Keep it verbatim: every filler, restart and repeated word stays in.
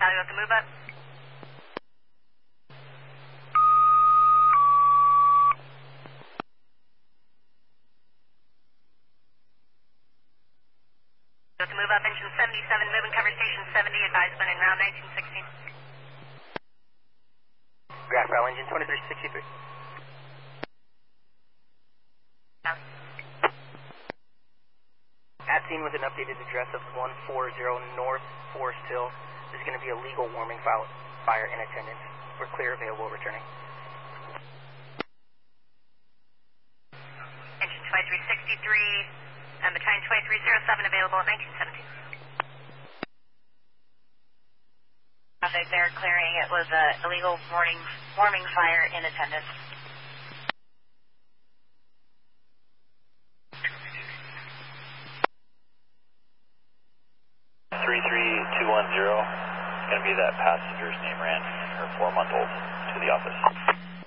Tally with the move up. With the move up, engine seventy-seven, moving cover station seventy, advisement in round nineteen sixteen. Grass Rail engine twenty-three sixty-three. At scene with an updated address of one forty North Forest Hill. There's going to be a legal warming fire in attendance. We're clear, available, returning. Engine twenty-three sixty-three, and the train twenty-three oh seven available at nineteen seventeen. Traffic there clearing. It was a illegal warning, warming fire in attendance. three three two one zero, it's going to be that passenger's name ran, her four-month-old, to the office.